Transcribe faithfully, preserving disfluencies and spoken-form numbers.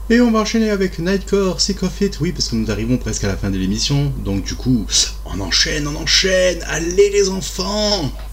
Et on va enchaîner avec Nightcore, Sick of It, oui, parce que nous arrivons presque à la fin de l'émission, donc du coup, on enchaîne, on enchaîne, allez les enfants!